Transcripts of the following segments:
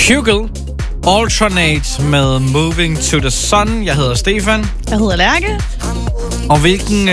Hugel Alternate med Moving to the Sun. Jeg hedder Stefan. Jeg hedder Lærke. Og hvilken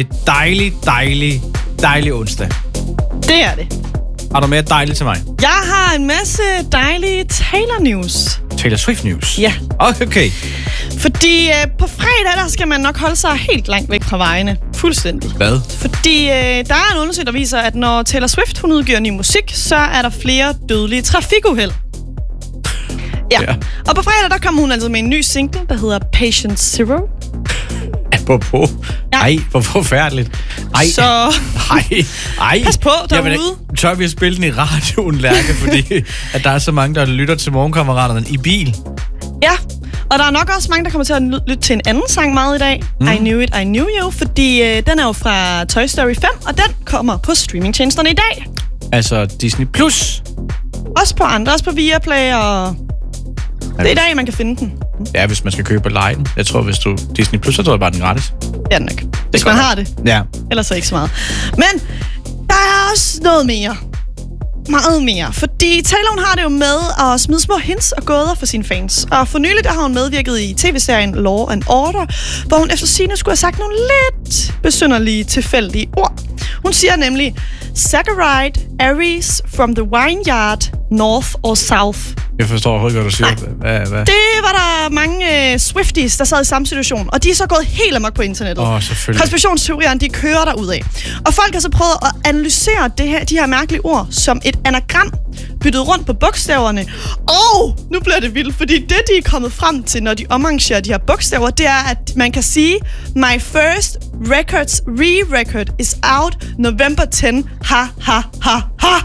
dejlig onsdag. Det er det. Har du mere dejligt til mig? Jeg har en masse dejlige Taylor News. Taylor Swift News? Ja. Okay. Fordi på fredag, der skal man nok holde sig helt langt væk fra vejene. Fuldstændig. Hvad? Fordi der er en undersøgelse, der viser, at når Taylor Swift hun udgiver ny musik, så er der flere dødelige trafikuheld. Ja. Og på fredag, der kommer hun altså med en ny single, der hedder Patient Zero. Apropos. Ja. Ej, hvor forfærdeligt. Ej. Så Ej. Pas på derude. Tør vi at spille den i radioen, Lærke, fordi at der er så mange, der lytter til Morgenkammeraterne i bil. Ja, og der er nok også mange, der kommer til at lytte til en anden sang meget i dag. I Knew It, I Knew You, fordi den er jo fra Toy Story 5, og den kommer på streamingtjenesterne i dag. Altså Disney+. Også på andre, også på Viaplay, og det er i dag, man kan finde den. Ja, hvis man skal købe og lege den. Jeg tror, hvis du Disney+, så tror jeg bare, den er gratis. Ja, den nok. Hvis man har det. Ja. Ellers så ikke så meget. Men der er også noget mere. Meget mere. Fordi Taylor har det jo med at smide små hints og gåder for sine fans. Og for nylig der har hun medvirket i tv-serien Law and Order, hvor hun efter sigende skulle have sagt nogle lidt besynderlige, tilfældige ord. Hun siger nemlig, Saccharide, Aries, from the vineyard, north or south. Jeg forstår overhovedet, hvad du siger. Hvad? Det var der mange Swifties, der sad i samme situation, og de er så gået helt amok på internettet. Selvfølgelig. Konspirationsteorierne, de kører derudad. Og folk har så prøvet at analysere de her mærkelige ord som et anagram, byttet rundt på bogstaverne. Og nu bliver det vildt, fordi det, de er kommet frem til, når de omarrangerer de her bogstaver, det er, at man kan sige, my first records re-record is out November 10. Ha, ha, ha, ha.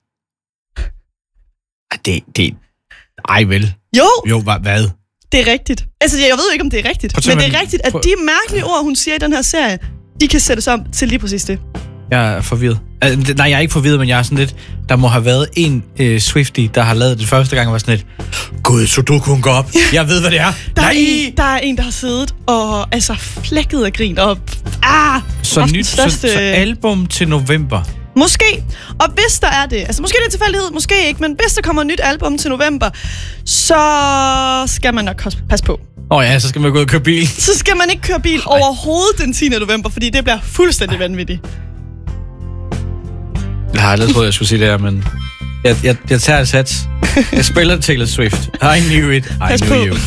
Ej vel. Jo, hvad? Det er rigtigt. Altså, jeg ved ikke, om det er rigtigt. Men det er rigtigt, at de mærkelige ord, hun siger i den her serie, de kan sættes om til lige præcis det. Jeg er forvirret. Nej, jeg er ikke forvirret, men jeg er sådan lidt... Der må have været en Swiftie, der har lavet det første gang, og var sådan lidt... Gud, Sudoku, hun går op. Jeg ved, hvad det er. Der er en, der har siddet og altså flækket af grin. Og, så album til november. Måske. Og hvis der er det, altså måske det er tilfældighed, måske ikke, men hvis der kommer et nyt album til november, så skal man nok passe på. Ja, så skal man gå ud og køre bil. Så skal man ikke køre bil overhovedet den 10. november, fordi det bliver fuldstændig vanvittigt. Jeg har aldrig troet, jeg skulle sige det her, men jeg tager et sats. Jeg spiller Taylor Swift. I knew it, I knew you.